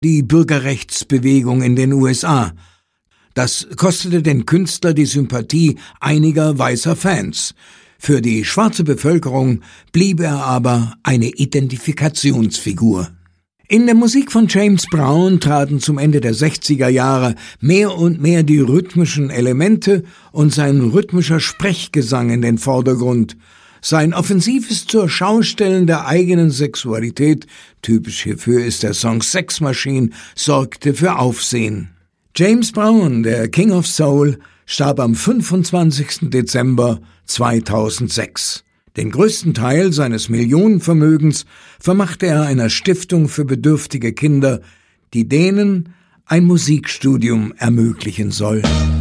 die Bürgerrechtsbewegung in den USA. Das kostete den Künstler die Sympathie einiger weißer Fans. Für die schwarze Bevölkerung blieb er aber eine Identifikationsfigur. In der Musik von James Brown traten zum Ende der 60er Jahre mehr und mehr die rhythmischen Elemente und sein rhythmischer Sprechgesang in den Vordergrund. Sein offensives Zurschaustellen der eigenen Sexualität, typisch hierfür ist der Song Sex Machine, sorgte für Aufsehen. James Brown, der King of Soul, starb am 25. Dezember 2006. Den größten Teil seines Millionenvermögens vermachte er einer Stiftung für bedürftige Kinder, die denen ein Musikstudium ermöglichen soll.